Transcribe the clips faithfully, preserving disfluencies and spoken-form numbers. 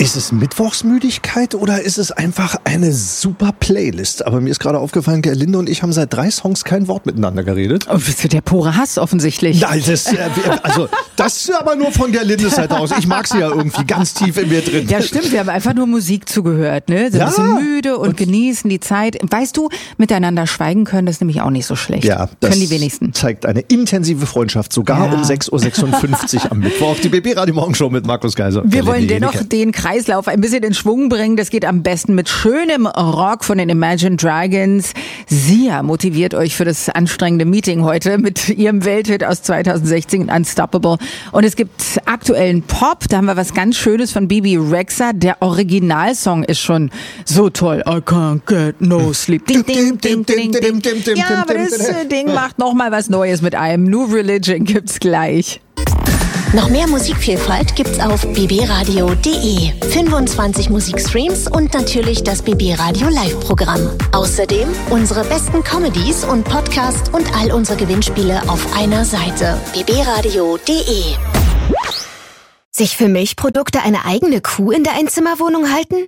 Ist es Mittwochsmüdigkeit oder ist es einfach eine super Playlist? Aber mir ist gerade aufgefallen, Gerlinde und ich haben seit drei Songs kein Wort miteinander geredet. Oh, bist du der pure Hass offensichtlich? Nein, das, also, das ist aber nur von Gerlindes Seite aus. Ich mag sie ja irgendwie ganz tief in mir drin. Ja, stimmt. Wir haben einfach nur Musik zugehört, ne? Sind Ja. ein bisschen müde und, und genießen die Zeit. Weißt du, miteinander schweigen können, das ist nämlich auch nicht so schlecht. Ja, das können die wenigsten. zeigt eine intensive Freundschaft, sogar Ja. um sechs Uhr sechsundfünfzig am Mittwoch. Die B B Radio Morgenshow mit Markus Geiser. Wir wollen Gerlinde dennoch Jenecke. den Kreislauf ein bisschen in Schwung bringen. Das geht am besten mit schönem Rock von den Imagine Dragons. Sia motiviert euch für das anstrengende Meeting heute mit ihrem Welthit aus zweitausendsechzehn, Unstoppable. Und es gibt aktuellen Pop. Da haben wir was ganz Schönes von Bebe Rexha. Der Originalsong ist schon so toll. I can't get no sleep. Ding, ding, ding, ding, ding. Ja, aber das äh, Ding macht noch mal was Neues mit einem. New Religion gibt's gleich. Noch mehr Musikvielfalt gibt's auf b b radio punkt d e. fünfundzwanzig Musikstreams und natürlich das B B Radio Live-Programm. Außerdem unsere besten Comedies und Podcasts und all unsere Gewinnspiele auf einer Seite. b b radio punkt d e. Sich für Milchprodukte eine eigene Kuh in der Einzimmerwohnung halten?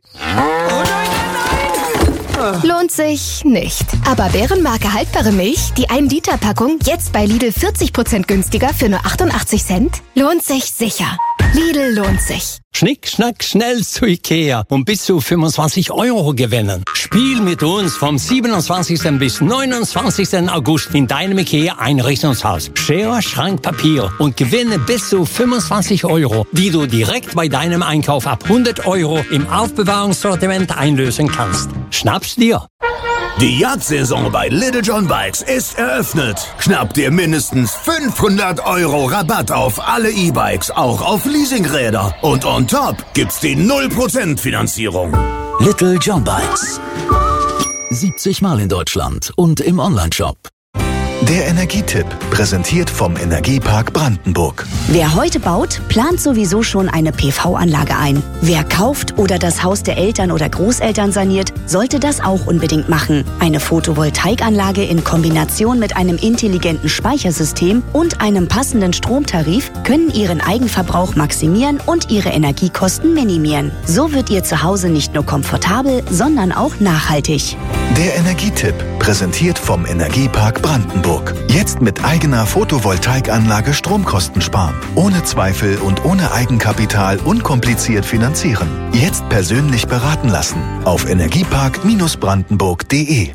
Lohnt sich nicht. Aber Bärenmarke haltbare Milch, die ein Liter Packung, jetzt bei Lidl vierzig Prozent günstiger für nur achtundachtzig Cent? Lohnt sich sicher. Lidl lohnt sich. Schnick, schnack, schnell zu Ikea und bis zu fünfundzwanzig Euro gewinnen. Spiel mit uns vom siebenundzwanzigsten bis neunundzwanzigsten August in deinem Ikea-Einrichtungshaus. Schere, Schrank, Papier und gewinne bis zu fünfundzwanzig Euro, die du direkt bei deinem Einkauf ab hundert Euro im Aufbewahrungssortiment einlösen kannst. Schnapp's dir! Die Jagdsaison bei Little John Bikes ist eröffnet. Schnapp dir mindestens fünfhundert Euro Rabatt auf alle E-Bikes, auch auf Leasingräder. Und on top gibt's die null Prozent Finanzierung. Little John Bikes. siebzig Mal in Deutschland und im Onlineshop. Der Energietipp, präsentiert vom Energiepark Brandenburg. Wer heute baut, plant sowieso schon eine P V-Anlage ein. Wer kauft oder das Haus der Eltern oder Großeltern saniert, sollte das auch unbedingt machen. Eine Photovoltaikanlage in Kombination mit einem intelligenten Speichersystem und einem passenden Stromtarif können Ihren Eigenverbrauch maximieren und Ihre Energiekosten minimieren. So wird Ihr Zuhause nicht nur komfortabel, sondern auch nachhaltig. Der Energietipp, präsentiert vom Energiepark Brandenburg. Jetzt mit eigener Photovoltaikanlage Stromkosten sparen. Ohne Zweifel und ohne Eigenkapital unkompliziert finanzieren. Jetzt persönlich beraten lassen. Auf energiepark brandenburg punkt d e.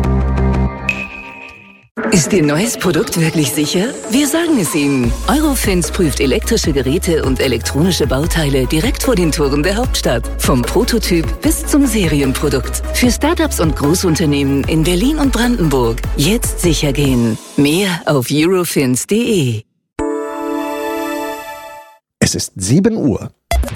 Ist Ihr neues Produkt wirklich sicher? Wir sagen es Ihnen. Eurofins prüft elektrische Geräte und elektronische Bauteile direkt vor den Toren der Hauptstadt. Vom Prototyp bis zum Serienprodukt. Für Startups und Großunternehmen in Berlin und Brandenburg. Jetzt sicher gehen. Mehr auf eurofins punkt d e. Es ist sieben Uhr.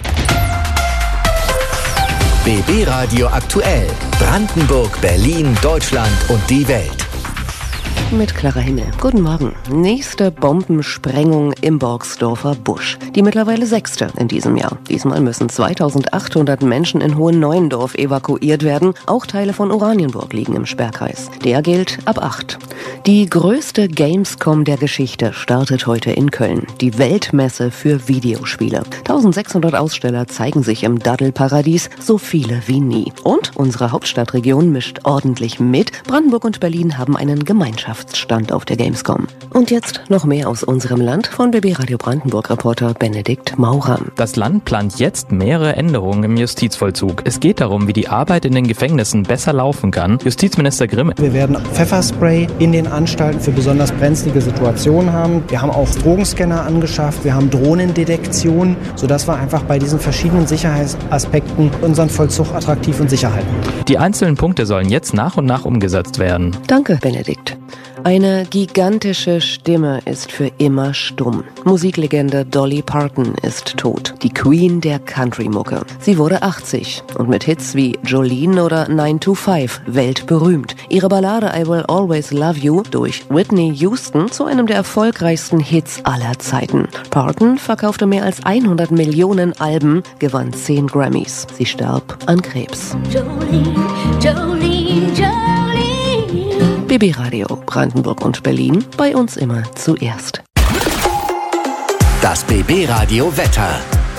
B B Radio aktuell. Brandenburg, Berlin, Deutschland und die Welt. Mit klarer Himmel. Guten Morgen. Nächste Bombensprengung im Borgsdorfer Busch. Die mittlerweile sechste in diesem Jahr. Diesmal müssen zweitausendachthundert Menschen in Hohen-Neuendorf evakuiert werden. Auch Teile von Oranienburg liegen im Sperrkreis. Der gilt ab acht. Die größte Gamescom der Geschichte startet heute in Köln. Die Weltmesse für Videospiele. eintausendsechshundert Aussteller zeigen sich im Daddelparadies, so viele wie nie. Und unsere Hauptstadtregion mischt ordentlich mit. Brandenburg und Berlin haben einen Gemeinschaftsstand auf der Gamescom. Und jetzt noch mehr aus unserem Land von B B Radio Brandenburg-Reporter Benedikt Maurer. Das Land plant jetzt mehrere Änderungen im Justizvollzug. Es geht darum, wie die Arbeit in den Gefängnissen besser laufen kann. Justizminister Grimme. Wir werden Pfefferspray in den Anstalten für besonders brenzlige Situationen haben. Wir haben auch Drogenscanner angeschafft. Wir haben Drohnendetektion, sodass wir einfach bei diesen verschiedenen Sicherheitsaspekten unseren Vollzug attraktiv und sicher halten. Die einzelnen Punkte sollen jetzt nach und nach umgesetzt werden. Danke, Benedikt. Eine gigantische Stimme ist für immer stumm. Musiklegende Dolly Parton ist tot. Die Queen der Country-Mucke. Sie wurde achtzig und mit Hits wie Jolene oder nine two five weltberühmt. Ihre Ballade I Will Always Love You durch Whitney Houston zu einem der erfolgreichsten Hits aller Zeiten. Parton verkaufte mehr als hundert Millionen Alben, gewann zehn Grammys. Sie starb an Krebs. Jolene, Jolene, Jolene. B B Radio Brandenburg und Berlin, bei uns immer zuerst. Das B B Radio Wetter.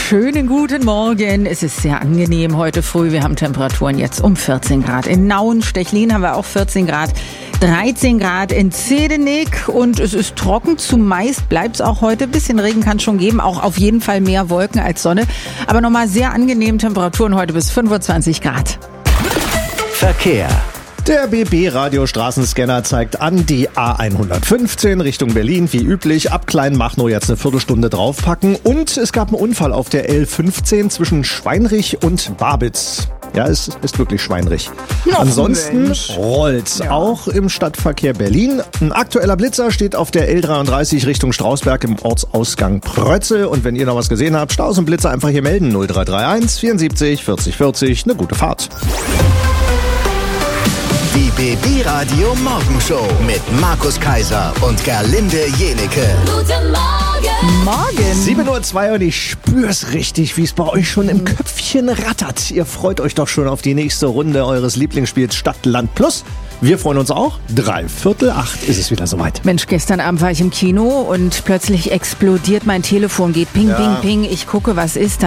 schönen guten Morgen. Es ist sehr angenehm heute früh. Wir haben Temperaturen jetzt um vierzehn Grad. In Nauen, Stechlin haben wir auch vierzehn Grad. dreizehn Grad in Zedenik und es ist trocken. Zumeist bleibt es auch heute. Ein bisschen Regen kann es schon geben. Auch auf jeden Fall mehr Wolken als Sonne. Aber nochmal sehr angenehm Temperaturen heute bis fünfundzwanzig Grad. Verkehr. Der B B-Radio-Straßenscanner zeigt an, die A hundertfünfzehn Richtung Berlin, wie üblich, ab Kleinmachnow jetzt eine Viertelstunde draufpacken. Und es gab einen Unfall auf der L fünfzehn zwischen Schweinrich und Babitz. Ja, es ist wirklich Schweinrich. Noch Ansonsten Mensch. rollt's Ja. auch im Stadtverkehr Berlin. Ein aktueller Blitzer steht auf der L dreiunddreißig Richtung Strausberg im Ortsausgang Prötzel. Und wenn ihr noch was gesehen habt, Staus und Blitzer einfach hier melden. null drei drei eins vierundsiebzig vierzig vierzig. Eine gute Fahrt. Die B B-Radio Morgenshow mit Markus Kaiser und Gerlinde Jenecke. Guten Morgen. Morgen. sieben Uhr zwei und ich spür's richtig, wie es bei euch schon im Köpfchen rattert. Ihr freut euch doch schon auf die nächste Runde eures Lieblingsspiels Stadt, Land, Plus. Wir freuen uns auch. Drei Viertel acht ist es wieder soweit. Mensch, gestern Abend war ich im Kino und plötzlich explodiert mein Telefon, geht ping, Ja. ping, ping. Ich gucke, was ist da?